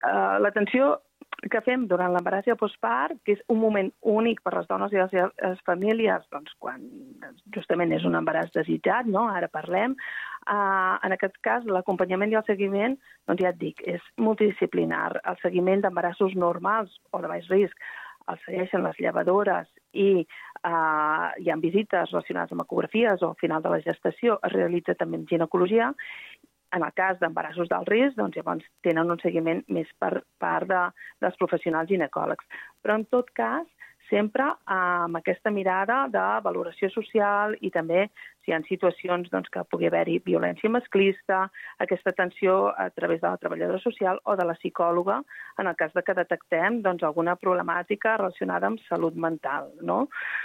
l'atenció que fem durant l'embaràs i el postpart, que és un moment únic per les dones i les famílies, doncs, quan justament és un embaràs desitjat, no? Ara parlem. En aquest cas, l'acompanyament i el seguiment, doncs ja et dic, és multidisciplinar. El seguiment d'embarassos normals o de baix risc el segueixen les llevadores i hi ha visites relacionades amb ecografies o al final de la gestació es realitza també en ginecologia. En el cas d'embarassos d'alt risc, doncs llavors tenen un seguiment més per part dels professionals ginecòlegs. Però en tot cas, sempre amb aquesta mirada de valoració social i també si hi ha situacions doncs, que pugui haver-hi violència masclista, aquesta atenció a través de la treballadora social o de la psicòloga en el cas de que detectem doncs, alguna problemàtica relacionada amb salut mental. No?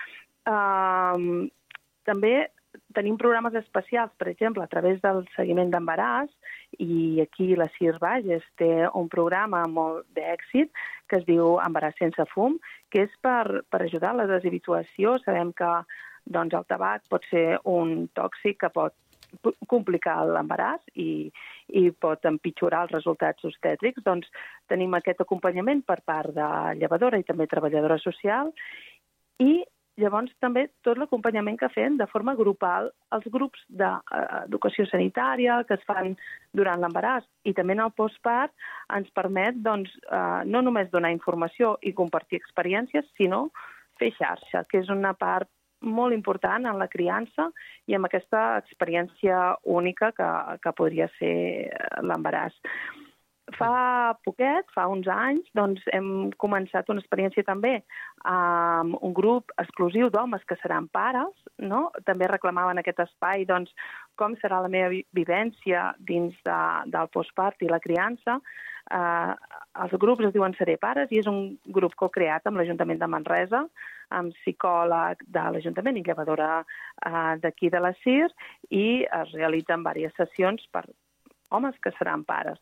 També tenim programes especials, per exemple, a través del seguiment d'embaràs, i aquí la CIR Bages té un programa molt d'èxit que es diu Embaràs sense fum, que és per ajudar a la deshabituació. Sabem que doncs, el tabac pot ser un tòxic que pot complicar l'embaràs i pot empitjorar els resultats obstètrics. Doncs tenim aquest acompanyament per part de llevadora i també treballadora social i llavors també tot l'acompanyament que fem de forma grupal, els grups d'educació sanitària que es fan durant l'embaràs i també en el postpart ens permet doncs, no només donar informació i compartir experiències, sinó fer xarxa, que és una part molt important en la criança i amb aquesta experiència única que podria ser l'embaràs. Fa poquet, fa uns anys, doncs hem començat una experiència també amb un grup exclusiu d'homes que seran pares, no? També reclamaven aquest espai, doncs, com serà la meva vivència dins del postpart i la criança. Els grups es diuen Seré Pares i és un grup co-creat amb l'Ajuntament de Manresa, amb psicòleg de l'Ajuntament i llevadora d'aquí de la CIR i es realitzen diverses sessions per homes que seran pares.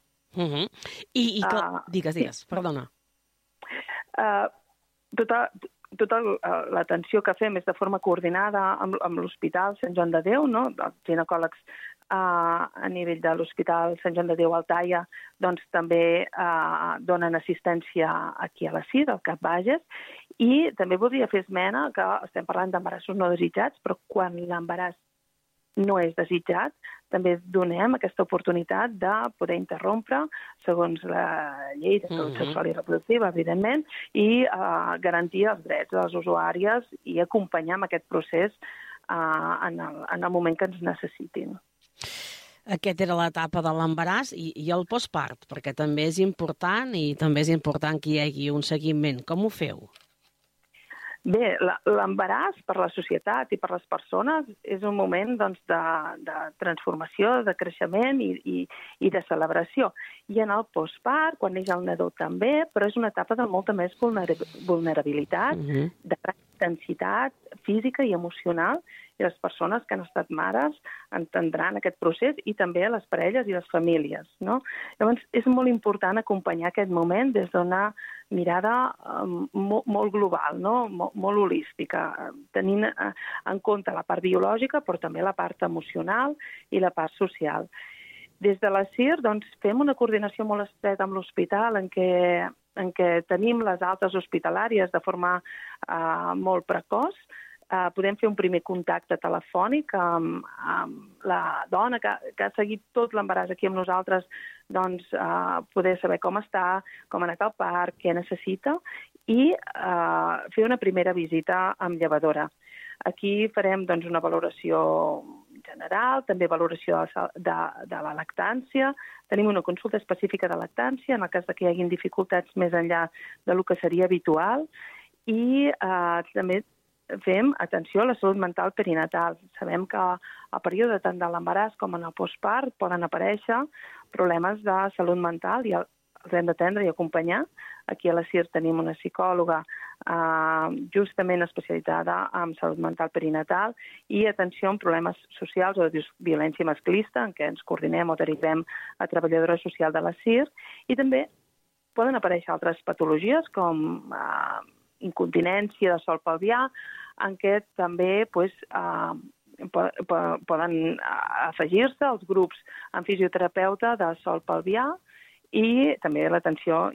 Digues, perdona. Tota l'atenció que fem és de forma coordinada amb l'Hospital Sant Joan de Déu, no? Els ginecòlegs a nivell de l'Hospital Sant Joan de Déu Altaia doncs, també donen assistència aquí a la CIR, al Cap Bages, i també voldria fer esmena que estem parlant d'embarassos no desitjats, però quan l'embaràs no és desitjat, també donem aquesta oportunitat de poder interrompre segons la llei de salut sexual i reproductiva, evidentment, i garantir els drets de les usuàries i acompanyar amb aquest procés en el moment que ens necessitin. Aquesta era l'etapa de l'embaràs i el postpart, perquè també és important i també és important que hi hagi un seguiment. Com ho feu? Bé, l'embaràs per la societat i per les persones és un moment doncs, de transformació, de creixement i de celebració. I en el postpart, quan neix el nadó també, però és una etapa de molta més vulnerabilitat, de gran intensitat física i emocional, i les persones que han estat mares entendran aquest procés i també les parelles i les famílies. No? Llavors, és molt important acompanyar aquest moment des d'una mirada molt global, no? Molt holística, tenint en compte la part biològica, però també la part emocional i la part social. Des de la CIR doncs, fem una coordinació molt estreta amb l'hospital en què tenim les altes hospitalàries de forma molt precoç. Podem fer un primer contacte telefònic amb la dona que ha seguit tot l'embaràs aquí amb nosaltres, doncs poder saber com està, com ha anat al parc, què necessita i fer una primera visita amb llevadora. Aquí farem doncs, una valoració general, també valoració de la lactància. Tenim una consulta específica de lactància en el cas que hi hagin dificultats més enllà del que seria habitual i també fem atenció a la salut mental perinatal. Sabem que al període tant de l'embaràs com en el postpart poden aparèixer problemes de salut mental i els hem d'atendre i acompanyar. Aquí a la CIR tenim una psicòloga justament especialitzada en salut mental perinatal i atenció en problemes socials o de violència masclista, en què ens coordinem o derivem a treballadora social de la CIR, i també poden aparèixer altres patologies com incontinència de sòl pelvià, en què també poden afegir-se els grups amb fisioterapeuta de sòl pelvià i també l'atenció